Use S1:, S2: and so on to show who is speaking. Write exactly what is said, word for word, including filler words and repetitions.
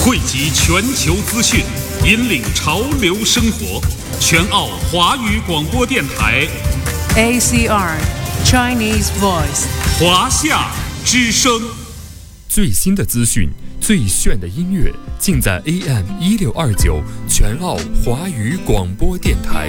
S1: 汇集全球资讯，引领潮流生活。全澳华语广播电台
S2: A C R Chinese Voice
S1: 华夏之声。
S3: 最新的资讯，最炫的音乐，尽在 A M 一六二九全澳华语广播电台。